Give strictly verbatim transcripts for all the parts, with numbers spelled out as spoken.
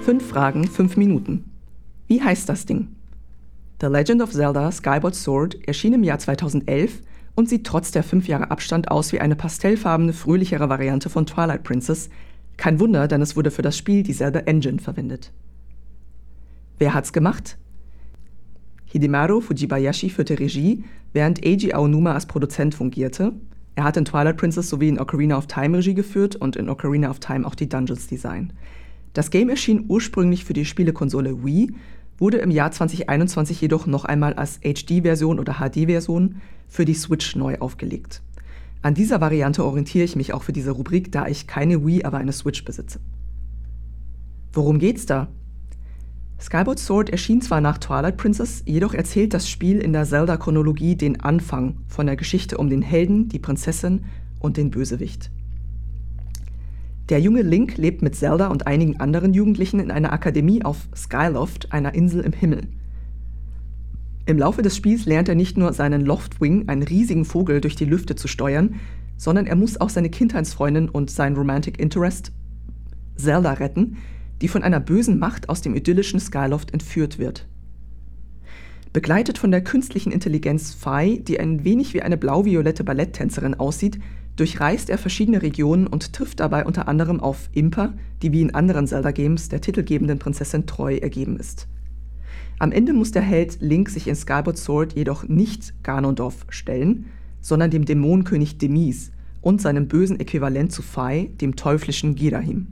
Fünf Fragen, fünf Minuten. Wie heißt das Ding? The Legend of Zelda Skyward Sword erschien im Jahr zweitausendelf und sieht trotz der fünf Jahre Abstand aus wie eine pastellfarbene, fröhlichere Variante von Twilight Princess. Kein Wunder, denn es wurde für das Spiel die Zelda Engine verwendet. Wer hat's gemacht? Hidemaru Fujibayashi führte Regie, während Eiji Aonuma als Produzent fungierte. Er hat in Twilight Princess sowie in Ocarina of Time Regie geführt und in Ocarina of Time auch die Dungeons Design. Das Game erschien ursprünglich für die Spielekonsole Wii, wurde im Jahr zweitausendeinundzwanzig jedoch noch einmal als H D-Version oder H D-Version für die Switch neu aufgelegt. An dieser Variante orientiere ich mich auch für diese Rubrik, da ich keine Wii, aber eine Switch besitze. Worum geht's da? Skyward Sword erschien zwar nach Twilight Princess, jedoch erzählt das Spiel in der Zelda-Chronologie den Anfang von der Geschichte um den Helden, die Prinzessin und den Bösewicht. Der junge Link lebt mit Zelda und einigen anderen Jugendlichen in einer Akademie auf Skyloft, einer Insel im Himmel. Im Laufe des Spiels lernt er nicht nur seinen Loftwing, einen riesigen Vogel, durch die Lüfte zu steuern, sondern er muss auch seine Kindheitsfreundin und sein Romantic Interest, Zelda, retten, die von einer bösen Macht aus dem idyllischen Skyloft entführt wird. Begleitet von der künstlichen Intelligenz Fi, die ein wenig wie eine blau-violette Balletttänzerin aussieht, durchreist er verschiedene Regionen und trifft dabei unter anderem auf Impa, die wie in anderen Zelda-Games der titelgebenden Prinzessin treu ergeben ist. Am Ende muss der Held Link sich in Skyward Sword jedoch nicht Ganondorf stellen, sondern dem Dämonenkönig Demise und seinem bösen Äquivalent zu Fi, dem teuflischen Girahim.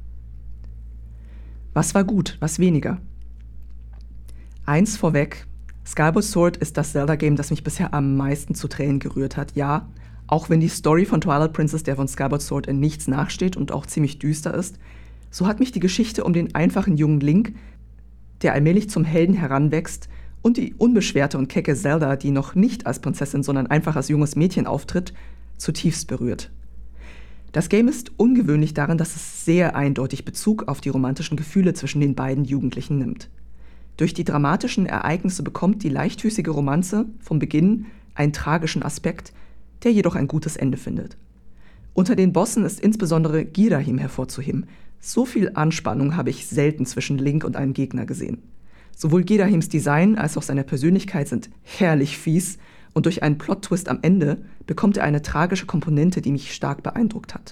Was war gut, was weniger? Eins vorweg, Skyward Sword ist das Zelda-Game, das mich bisher am meisten zu Tränen gerührt hat. Ja, auch wenn die Story von Twilight Princess der von Skyward Sword in nichts nachsteht und auch ziemlich düster ist, so hat mich die Geschichte um den einfachen jungen Link, der allmählich zum Helden heranwächst, und die unbeschwerte und kecke Zelda, die noch nicht als Prinzessin, sondern einfach als junges Mädchen auftritt, zutiefst berührt. Das Game ist ungewöhnlich darin, dass es sehr eindeutig Bezug auf die romantischen Gefühle zwischen den beiden Jugendlichen nimmt. Durch die dramatischen Ereignisse bekommt die leichtfüßige Romanze vom Beginn einen tragischen Aspekt, der jedoch ein gutes Ende findet. Unter den Bossen ist insbesondere Girahim hervorzuheben. So viel Anspannung habe ich selten zwischen Link und einem Gegner gesehen. Sowohl Girahims Design als auch seine Persönlichkeit sind herrlich fies und durch einen Plot-Twist am Ende bekommt er eine tragische Komponente, die mich stark beeindruckt hat.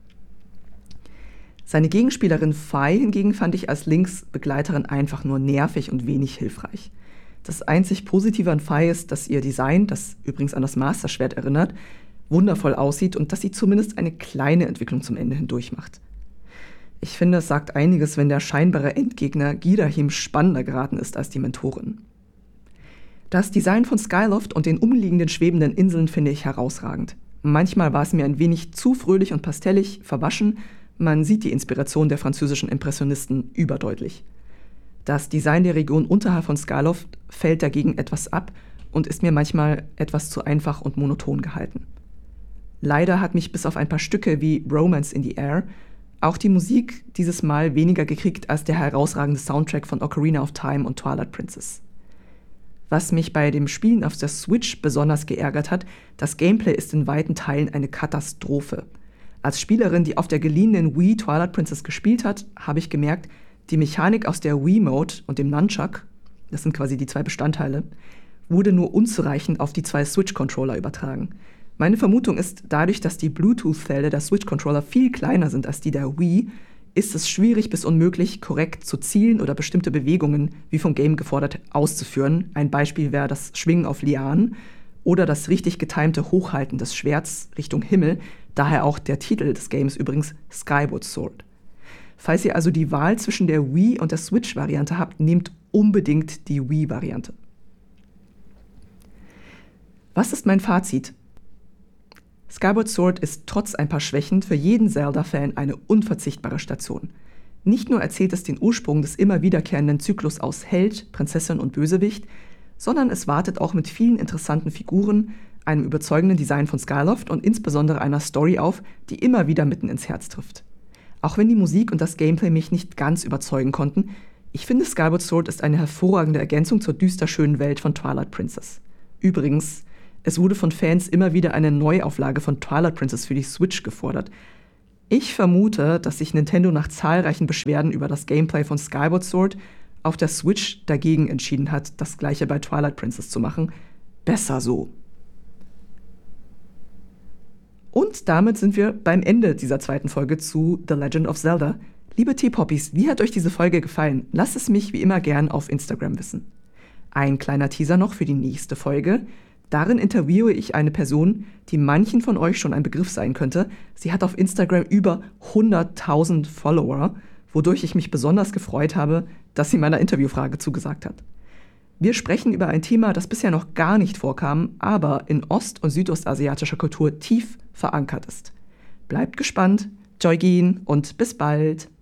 Seine Gegenspielerin Fi hingegen fand ich als Links Begleiterin einfach nur nervig und wenig hilfreich. Das einzig Positive an Fi ist, dass ihr Design, das übrigens an das Master Schwert erinnert, wundervoll aussieht und dass sie zumindest eine kleine Entwicklung zum Ende hindurch macht. Ich finde, es sagt einiges, wenn der scheinbare Endgegner Girahim spannender geraten ist als die Mentorin. Das Design von Skyloft und den umliegenden schwebenden Inseln finde ich herausragend. Manchmal war es mir ein wenig zu fröhlich und pastellig, verwaschen, man sieht die Inspiration der französischen Impressionisten überdeutlich. Das Design der Region unterhalb von Skyloft fällt dagegen etwas ab und ist mir manchmal etwas zu einfach und monoton gehalten. Leider hat mich bis auf ein paar Stücke wie Romance in the Air auch die Musik dieses Mal weniger gekriegt als der herausragende Soundtrack von Ocarina of Time und Twilight Princess. Was mich bei dem Spielen auf der Switch besonders geärgert hat, das Gameplay ist in weiten Teilen eine Katastrophe. Als Spielerin, die auf der geliehenen Wii Twilight Princess gespielt hat, habe ich gemerkt, die Mechanik aus der Wiimote und dem Nunchuck, das sind quasi die zwei Bestandteile, wurde nur unzureichend auf die zwei Switch-Controller übertragen. Meine Vermutung ist, dadurch, dass die Bluetooth-Felder der Switch-Controller viel kleiner sind als die der Wii, ist es schwierig bis unmöglich, korrekt zu zielen oder bestimmte Bewegungen, wie vom Game gefordert, auszuführen. Ein Beispiel wäre das Schwingen auf Lianen oder das richtig getimte Hochhalten des Schwerts Richtung Himmel, daher auch der Titel des Games übrigens Skyward Sword. Falls ihr also die Wahl zwischen der Wii und der Switch-Variante habt, nehmt unbedingt die Wii-Variante. Was ist mein Fazit? Skyward Sword ist trotz ein paar Schwächen für jeden Zelda-Fan eine unverzichtbare Station. Nicht nur erzählt es den Ursprung des immer wiederkehrenden Zyklus aus Held, Prinzessin und Bösewicht, sondern es wartet auch mit vielen interessanten Figuren, einem überzeugenden Design von Skyloft und insbesondere einer Story auf, die immer wieder mitten ins Herz trifft. Auch wenn die Musik und das Gameplay mich nicht ganz überzeugen konnten, ich finde Skyward Sword ist eine hervorragende Ergänzung zur düster schönen Welt von Twilight Princess. Übrigens, es wurde von Fans immer wieder eine Neuauflage von Twilight Princess für die Switch gefordert. Ich vermute, dass sich Nintendo nach zahlreichen Beschwerden über das Gameplay von Skyward Sword auf der Switch dagegen entschieden hat, das gleiche bei Twilight Princess zu machen. Besser so. Und damit sind wir beim Ende dieser zweiten Folge zu The Legend of Zelda. Liebe Teepoppis, wie hat euch diese Folge gefallen? Lasst es mich wie immer gern auf Instagram wissen. Ein kleiner Teaser noch für die nächste Folge. Darin interviewe ich eine Person, die manchen von euch schon ein Begriff sein könnte. Sie hat auf Instagram über hunderttausend Follower, wodurch ich mich besonders gefreut habe, dass sie meiner Interviewfrage zugesagt hat. Wir sprechen über ein Thema, das bisher noch gar nicht vorkam, aber in ost- und südostasiatischer Kultur tief verankert ist. Bleibt gespannt, Joygin und bis bald!